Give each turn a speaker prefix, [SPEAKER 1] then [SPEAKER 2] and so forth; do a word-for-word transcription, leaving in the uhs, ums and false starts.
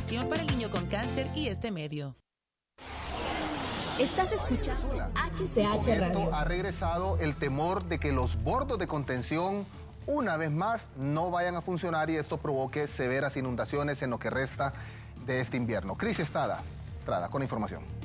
[SPEAKER 1] información para el niño con cáncer y este medio.
[SPEAKER 2] Estás escuchando H C H Radio.
[SPEAKER 3] Esto ha regresado el temor de que los bordos de contención una vez más no vayan a funcionar y esto provoque severas inundaciones en lo que resta de este invierno. Cris Estrada, Estrada con información.